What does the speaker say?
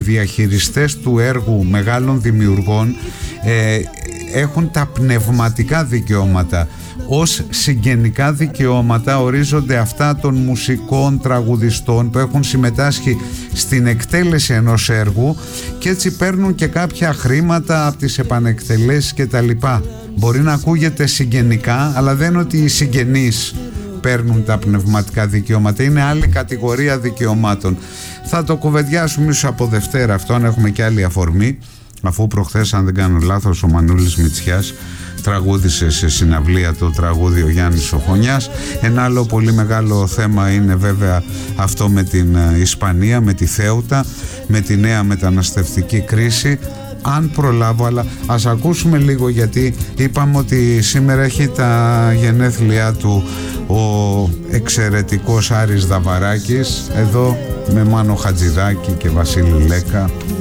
διαχειριστές του έργου μεγάλων δημιουργών έχουν τα πνευματικά δικαιώματα. Ως συγγενικά δικαιώματα ορίζονται αυτά των μουσικών, τραγουδιστών που έχουν συμμετάσχει στην εκτέλεση ενός έργου και έτσι παίρνουν και κάποια χρήματα από τις επανεκτελέσεις και τα λοιπά. Μπορεί να ακούγεται συγγενικά, αλλά δεν είναι ότι οι συγγενείς παίρνουν τα πνευματικά δικαιώματα, είναι άλλη κατηγορία δικαιωμάτων. Θα το κουβεντιάσουμε ίσως από Δευτέρα αυτό, αν έχουμε και άλλη αφορμή, αφού προχθές, αν δεν κάνω λάθος, ο Μανούλης Μητσιάς τραγούδισε σε συναυλία το τραγούδι ο Γιάννης Οφωνιάς. Ένα άλλο πολύ μεγάλο θέμα είναι βέβαια αυτό με την Ισπανία, με τη Θέουτα, με τη νέα μεταναστευτική κρίση. Αν προλάβω, αλλά ας ακούσουμε λίγο, γιατί είπαμε ότι σήμερα έχει τα γενέθλιά του ο εξαιρετικός Άρης Δαβαράκης, εδώ με Μάνο Χατζηδάκη και Βασίλη Λέκα.